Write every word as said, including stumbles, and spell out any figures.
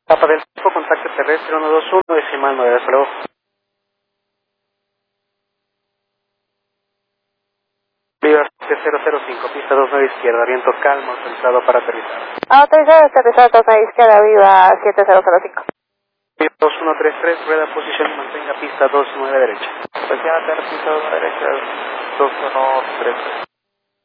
Tapa del tipo, contacto terrestre uno dos uno, decimal nueve, hasta luego. Viva cero cero cinco, pista dos nueve izquierda, viento calmo, autorizado para aterrizar. Autorizado a aterrizar dos nueve izquierda, viva siete cero cero cinco. Viva dos uno tres tres, rueda posición, mantenga pista dos nueve derecha. Pues ya, pista dos derecha, dos uno tres tres.